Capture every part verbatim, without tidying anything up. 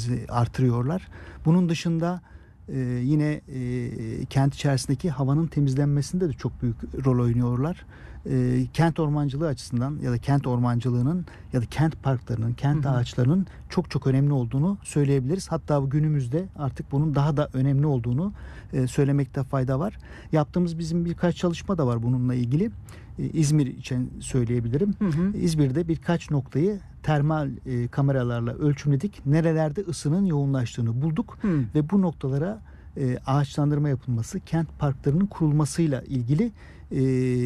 verimimizi artırıyorlar. Bunun dışında e, yine e, kent içerisindeki havanın temizlenmesinde de çok büyük rol oynuyorlar. E, kent ormancılığı açısından ya da kent ormancılığının ya da kent parklarının, kent Hı hı. ağaçlarının çok çok önemli olduğunu söyleyebiliriz. Hatta bu günümüzde artık bunun daha da önemli olduğunu e, söylemekte fayda var. Yaptığımız bizim birkaç çalışma da var bununla ilgili. E, İzmir için söyleyebilirim. Hı hı. İzmir'de birkaç noktayı termal e, kameralarla ölçümledik. Nerelerde ısının yoğunlaştığını bulduk Hı. ve bu noktalara e, ağaçlandırma yapılması, kent parklarının kurulmasıyla ilgili e,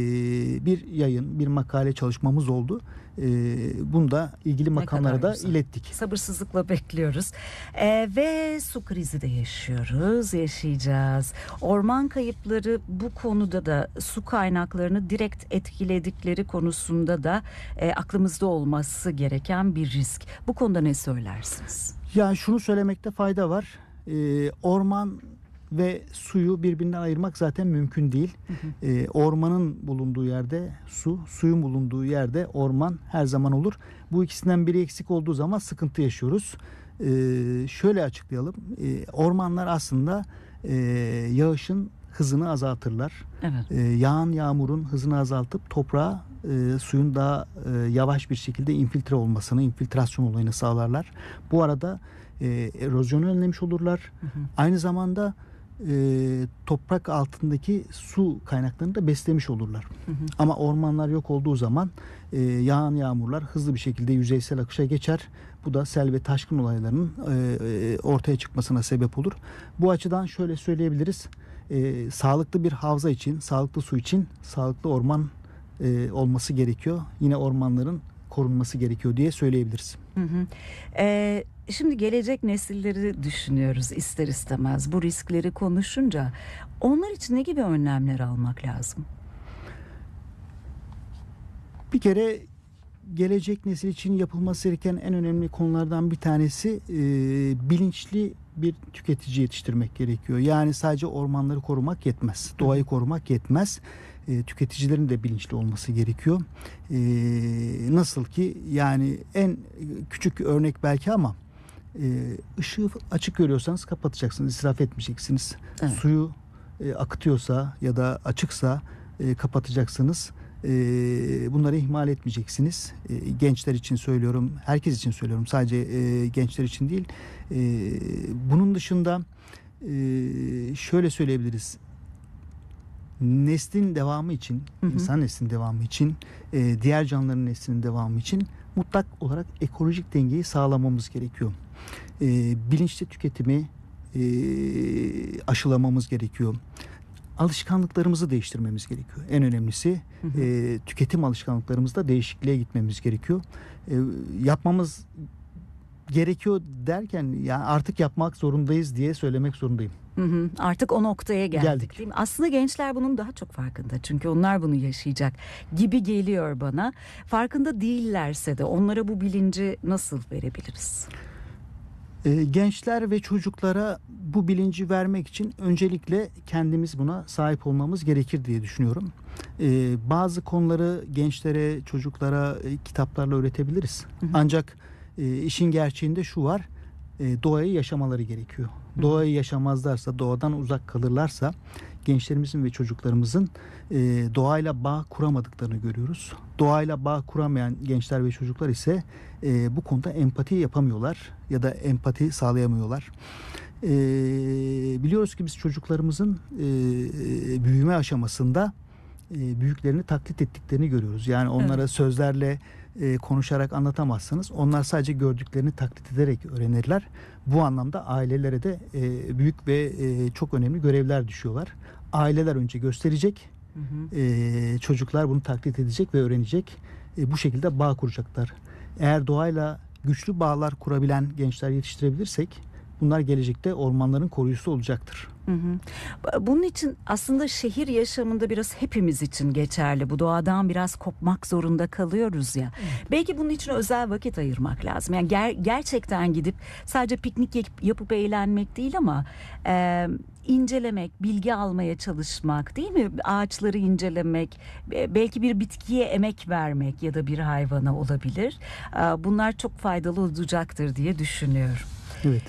bir yayın, bir makale çalışmamız oldu. E, bunu da ilgili makamlara da güzel. ilettik. Sabırsızlıkla bekliyoruz. Ee, ve su krizi de yaşıyoruz, yaşayacağız. Orman kayıpları bu konuda da su kaynaklarını direkt etkiledikleri konusunda da e, aklımızda olması gereken bir risk. Bu konuda ne söylersiniz? Ya şunu söylemekte fayda var. E, orman ve suyu birbirinden ayırmak zaten mümkün değil. Hı hı. E, ormanın bulunduğu yerde su, suyun bulunduğu yerde orman her zaman olur. Bu ikisinden biri eksik olduğu zaman sıkıntı yaşıyoruz. E, şöyle açıklayalım. E, ormanlar aslında e, yağışın hızını azaltırlar. Evet. E, yağan yağmurun hızını azaltıp toprağa e, suyun daha e, yavaş bir şekilde infiltre olmasını, infiltrasyon olayını sağlarlar. Bu arada e, erozyonu önlemiş olurlar. Hı hı. Aynı zamanda e, toprak altındaki su kaynaklarını da beslemiş olurlar. Hı hı. Ama ormanlar yok olduğu zaman e, yağan yağmurlar hızlı bir şekilde yüzeysel akışa geçer. Bu da sel ve taşkın olaylarının e, e, ortaya çıkmasına sebep olur. Bu açıdan şöyle söyleyebiliriz. E, sağlıklı bir havza için, sağlıklı su için sağlıklı orman e, olması gerekiyor. Yine ormanların korunması gerekiyor diye söyleyebiliriz. Hı hı. Ee, şimdi gelecek nesilleri düşünüyoruz ister istemez. Bu riskleri konuşunca onlar için ne gibi önlemler almak lazım? Bir kere gelecek nesil için yapılması gereken en önemli konulardan bir tanesi e, bilinçli bir tüketici yetiştirmek gerekiyor. Yani sadece ormanları korumak yetmez. Doğayı korumak yetmez. E, tüketicilerin de bilinçli olması gerekiyor. E, nasıl ki yani en küçük örnek belki ama e, ışığı açık görüyorsanız kapatacaksınız, israf etmeyeceksiniz. Evet. Suyu e, akıtıyorsa ya da açıksa e, kapatacaksınız. E, bunları ihmal etmeyeceksiniz. E, gençler için söylüyorum, herkes için söylüyorum. Sadece e, gençler için değil. E, bunun dışında e, şöyle söyleyebiliriz. Neslin devamı için, Hı hı. insan neslinin devamı için, e, diğer canlıların neslinin devamı için mutlak olarak ekolojik dengeyi sağlamamız gerekiyor. E, bilinçli tüketimi e, aşılamamız gerekiyor. Alışkanlıklarımızı değiştirmemiz gerekiyor. En önemlisi Hı hı. e, tüketim alışkanlıklarımızda değişikliğe gitmemiz gerekiyor. E, yapmamız gerekiyor derken yani artık yapmak zorundayız diye söylemek zorundayım. Hı hı. Artık o noktaya geldik, Geldik. değil mi? Aslında gençler bunun daha çok farkında. Çünkü onlar bunu yaşayacak gibi geliyor bana. Farkında değillerse de onlara bu bilinci nasıl verebiliriz? E, gençler ve çocuklara bu bilinci vermek için öncelikle kendimiz buna sahip olmamız gerekir diye düşünüyorum. E, bazı konuları gençlere, çocuklara e, kitaplarla öğretebiliriz. Hı hı. Ancak e, işin gerçeğinde şu var, e, doğayı yaşamaları gerekiyor. Hı. Doğayı yaşamazlarsa, doğadan uzak kalırlarsa gençlerimizin ve çocuklarımızın e, doğayla bağ kuramadıklarını görüyoruz. Doğayla bağ kuramayan gençler ve çocuklar ise e, bu konuda empati yapamıyorlar ya da empati sağlayamıyorlar. E, biliyoruz ki biz çocuklarımızın e, büyüme aşamasında e, büyüklerini taklit ettiklerini görüyoruz. Yani onlara Evet. sözlerle e, konuşarak anlatamazsınız. Onlar sadece gördüklerini taklit ederek öğrenirler. Bu anlamda ailelere de e, büyük ve e, çok önemli görevler düşüyorlar. Aileler önce gösterecek, Hı hı. e, çocuklar bunu taklit edecek ve öğrenecek. E, bu şekilde bağ kuracaklar. Eğer doğayla güçlü bağlar kurabilen gençler yetiştirebilirsek bunlar gelecekte ormanların koruyucusu olacaktır. Hı hı. Bunun için aslında şehir yaşamında biraz hepimiz için geçerli. Bu doğadan biraz kopmak zorunda kalıyoruz ya. Evet. Belki bunun için özel vakit ayırmak lazım. Yani ger- gerçekten gidip sadece piknik yap- yapıp eğlenmek değil ama e, incelemek, bilgi almaya çalışmak, değil mi? Ağaçları incelemek, belki bir bitkiye emek vermek ya da bir hayvana olabilir. E, bunlar çok faydalı olacaktır diye düşünüyorum. Evet.